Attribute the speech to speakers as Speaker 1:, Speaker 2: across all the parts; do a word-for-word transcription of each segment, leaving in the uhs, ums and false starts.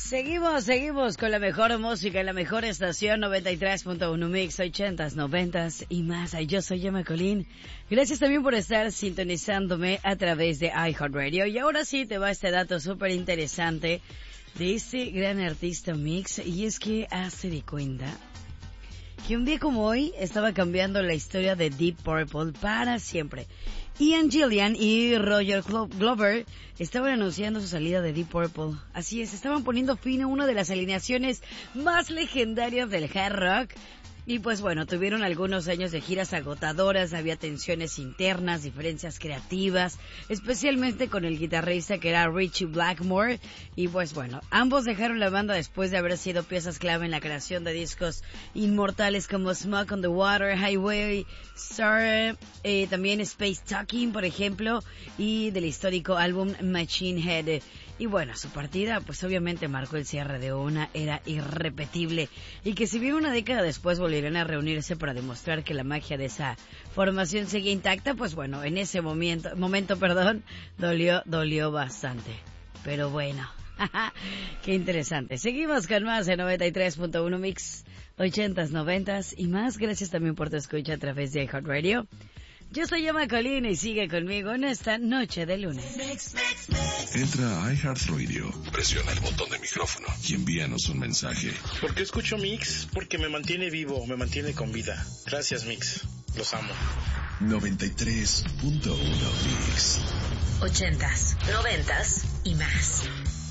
Speaker 1: Seguimos, seguimos con la mejor música en la mejor estación noventa y tres punto uno Mix, ochentas, noventas y más. Ay, yo soy Gemma Colín. Gracias también por estar sintonizándome a través de iHeartRadio. Y ahora sí te va este dato súper interesante de este gran artista Mix. Y es que hazte de cuenta que un día como hoy estaba cambiando la historia de Deep Purple para siempre. Ian Gillan y Roger Glover estaban anunciando su salida de Deep Purple. Así es, estaban poniendo fin a una de las alineaciones más legendarias del hard rock. Y pues bueno, tuvieron algunos años de giras agotadoras, había tensiones internas, diferencias creativas, especialmente con el guitarrista que era Richie Blackmore. Y pues bueno, ambos dejaron la banda después de haber sido piezas clave en la creación de discos inmortales como Smoke on the Water, Highway Star, eh, también Space Talking, por ejemplo, y del histórico álbum Machine Head. Y bueno, su partida pues obviamente marcó el cierre de una era irrepetible y que si bien una década después volverán a reunirse para demostrar que la magia de esa formación sigue intacta, pues bueno, en ese momento, momento, perdón, dolió, dolió bastante. Pero bueno, qué interesante. Seguimos con más de noventa y tres punto uno Mix, ochentas, noventas y más. Gracias también por tu escucha a través de iHeartRadio. Yo soy Gemma Colín y sigue conmigo en esta noche de lunes.
Speaker 2: Entra a iHeartRadio, presiona el botón de micrófono y envíanos un mensaje.
Speaker 3: ¿Por qué escucho Mix? Porque me mantiene vivo, me mantiene con vida. Gracias, Mix. Los amo.
Speaker 2: noventa y tres punto uno Mix.
Speaker 4: Ochentas, noventas y más.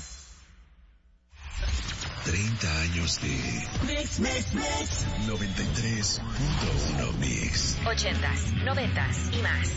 Speaker 2: treinta años de
Speaker 4: Mix, Mix, Mix.
Speaker 2: noventa y tres punto uno Mix.
Speaker 4: Ochentas, noventas y más.